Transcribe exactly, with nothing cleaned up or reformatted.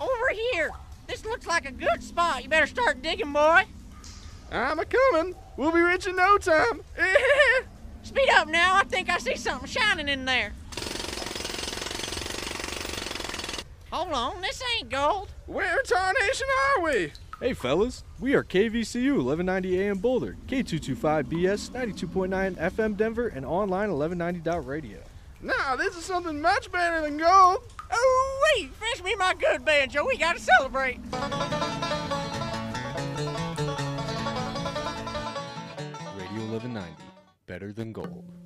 Over here. This looks like a good spot. You better start digging, boy. I'm a-coming. We'll be rich in no time. Speed up now. I think I see something shining in there. Hold on. This ain't gold. Where tarnation are we? Hey fellas, we are K V C U eleven ninety A M Boulder, K two twenty-five B S ninety-two point nine F M Denver, and online eleven ninety dot radio. Nah, this is something much better than gold. Oh, wait. Finish me my good banjo. We gotta celebrate. Radio eleven ninety, better than gold.